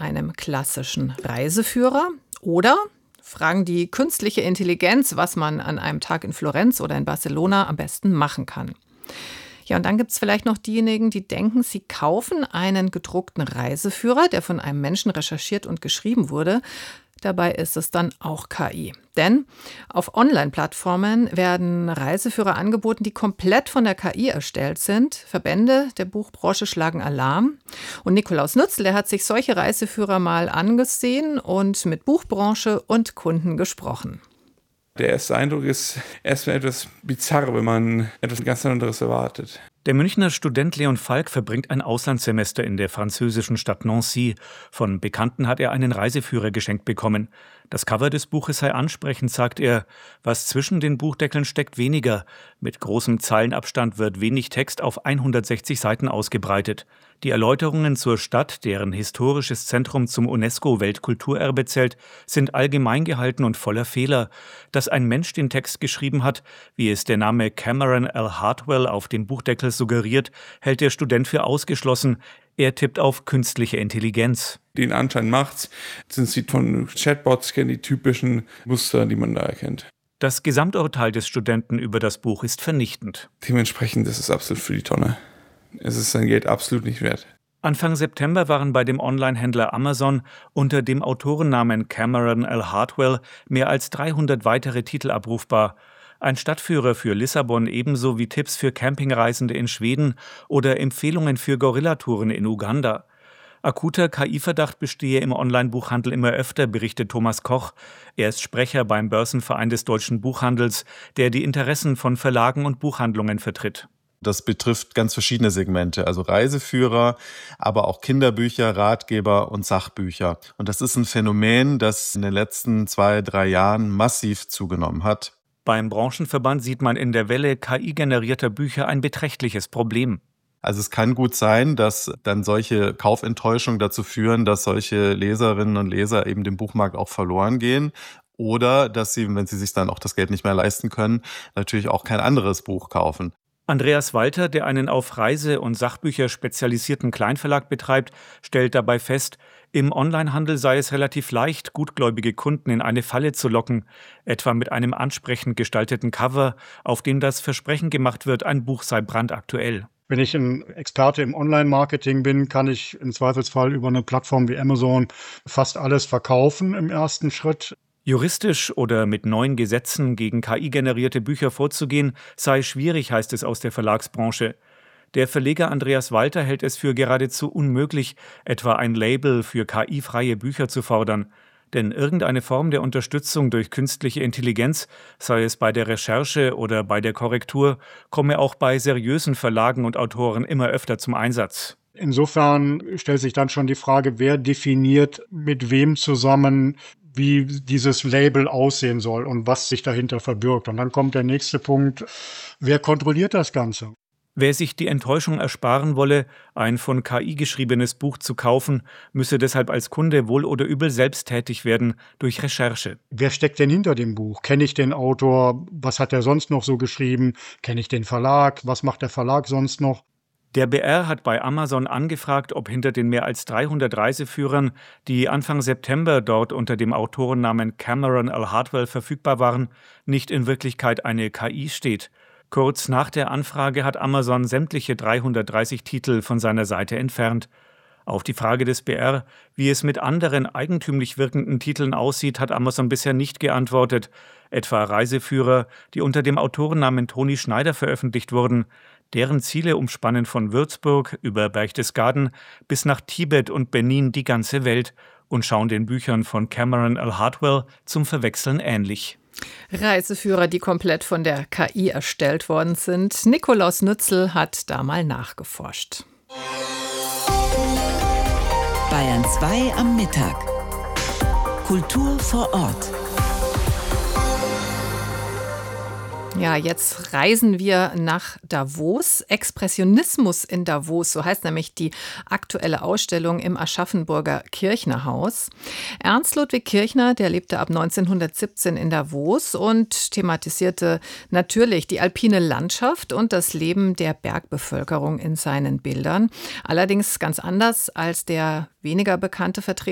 einem klassischen Reiseführer? Oder fragen die künstliche Intelligenz, was man an einem Tag in Florenz oder in Barcelona am besten machen kann? Ja, und dann gibt es vielleicht noch diejenigen, die denken, sie kaufen einen gedruckten Reiseführer, der von einem Menschen recherchiert und geschrieben wurde. Dabei ist es dann auch KI. Denn auf Online-Plattformen werden Reiseführer angeboten, die komplett von der KI erstellt sind. Verbände der Buchbranche schlagen Alarm. Und Nikolaus Nützel, der hat sich solche Reiseführer mal angesehen und mit Buchbranche und Kunden gesprochen. Der erste Eindruck ist erstmal etwas bizarr, wenn man etwas ganz anderes erwartet. Der Münchner Student Leon Falk verbringt ein Auslandssemester in der französischen Stadt Nancy. Von Bekannten hat er einen Reiseführer geschenkt bekommen. Das Cover des Buches sei ansprechend, sagt er. Was zwischen den Buchdeckeln steckt, weniger. Mit großem Zeilenabstand wird wenig Text auf 160 Seiten ausgebreitet. Die Erläuterungen zur Stadt, deren historisches Zentrum zum UNESCO-Weltkulturerbe zählt, sind allgemein gehalten und voller Fehler. Dass ein Mensch den Text geschrieben hat, wie es der Name Cameron L. Hartwell auf dem Buchdeckel suggeriert, hält der Student für ausgeschlossen. Er tippt auf künstliche Intelligenz. Den Anschein macht's, sind sie von Chatbots, kennen die typischen Muster, die man da erkennt. Das Gesamturteil des Studenten über das Buch ist vernichtend. Dementsprechend ist es absolut für die Tonne. Es ist sein Geld absolut nicht wert. Anfang September waren bei dem Online-Händler Amazon unter dem Autorennamen Cameron L. Hartwell mehr als 300 weitere Titel abrufbar. Ein Stadtführer für Lissabon ebenso wie Tipps für Campingreisende in Schweden oder Empfehlungen für Gorillatouren in Uganda. Akuter KI-Verdacht bestehe im Online-Buchhandel immer öfter, berichtet Thomas Koch. Er ist Sprecher beim Börsenverein des deutschen Buchhandels, der die Interessen von Verlagen und Buchhandlungen vertritt. Das betrifft ganz verschiedene Segmente, also Reiseführer, aber auch Kinderbücher, Ratgeber und Sachbücher. Und das ist ein Phänomen, das in den letzten 2-3 Jahren massiv zugenommen hat. Beim Branchenverband sieht man in der Welle KI-generierter Bücher ein beträchtliches Problem. Also es kann gut sein, dass dann solche Kaufenttäuschungen dazu führen, dass solche Leserinnen und Leser eben dem Buchmarkt auch verloren gehen. Oder dass sie, wenn sie sich dann auch das Geld nicht mehr leisten können, natürlich auch kein anderes Buch kaufen. Andreas Walter, der einen auf Reise- und Sachbücher spezialisierten Kleinverlag betreibt, stellt dabei fest, im Onlinehandel sei es relativ leicht, gutgläubige Kunden in eine Falle zu locken, etwa mit einem ansprechend gestalteten Cover, auf dem das Versprechen gemacht wird, ein Buch sei brandaktuell. Wenn ich ein Experte im Online-Marketing bin, kann ich im Zweifelsfall über eine Plattform wie Amazon fast alles verkaufen im ersten Schritt. Juristisch oder mit neuen Gesetzen gegen KI-generierte Bücher vorzugehen, sei schwierig, heißt es aus der Verlagsbranche. Der Verleger Andreas Walter hält es für geradezu unmöglich, etwa ein Label für KI-freie Bücher zu fordern. Denn irgendeine Form der Unterstützung durch künstliche Intelligenz, sei es bei der Recherche oder bei der Korrektur, komme auch bei seriösen Verlagen und Autoren immer öfter zum Einsatz. Insofern stellt sich dann schon die Frage, wer definiert mit wem zusammen, wie dieses Label aussehen soll und was sich dahinter verbirgt. Und dann kommt der nächste Punkt, wer kontrolliert das Ganze? Wer sich die Enttäuschung ersparen wolle, ein von KI geschriebenes Buch zu kaufen, müsse deshalb als Kunde wohl oder übel selbst tätig werden durch Recherche. Wer steckt denn hinter dem Buch? Kenne ich den Autor? Was hat er sonst noch so geschrieben? Kenne ich den Verlag? Was macht der Verlag sonst noch? Der BR hat bei Amazon angefragt, ob hinter den mehr als 300 Reiseführern, die Anfang September dort unter dem Autorennamen Cameron L. Hartwell verfügbar waren, nicht in Wirklichkeit eine KI steht. Kurz nach der Anfrage hat Amazon sämtliche 330 Titel von seiner Seite entfernt. Auf die Frage des BR, wie es mit anderen eigentümlich wirkenden Titeln aussieht, hat Amazon bisher nicht geantwortet. Etwa Reiseführer, die unter dem Autorennamen Toni Schneider veröffentlicht wurden. Deren Ziele umspannen von Würzburg über Berchtesgaden bis nach Tibet und Benin die ganze Welt und schauen den Büchern von Cameron L. Hartwell zum Verwechseln ähnlich. Reiseführer, die komplett von der KI erstellt worden sind. Nikolaus Nützel hat da mal nachgeforscht. Bayern 2 am Mittag. Kultur vor Ort. Ja, jetzt reisen wir nach Davos. Expressionismus in Davos, so heißt nämlich die aktuelle Ausstellung im Aschaffenburger Kirchnerhaus. Ernst Ludwig Kirchner, der lebte ab 1917 in Davos und thematisierte natürlich die alpine Landschaft und das Leben der Bergbevölkerung in seinen Bildern. Allerdings ganz anders als der weniger bekannte Vertreter